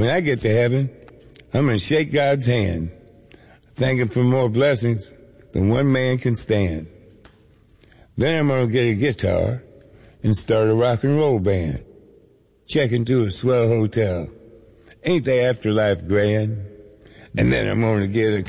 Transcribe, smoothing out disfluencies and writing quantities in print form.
When I get to heaven, I'm going to shake God's hand, thank him for more blessings than one man can stand. Then I'm going to get a guitar and start a rock and roll band. Check into a swell hotel. Ain't the afterlife grand? And then I'm going to get a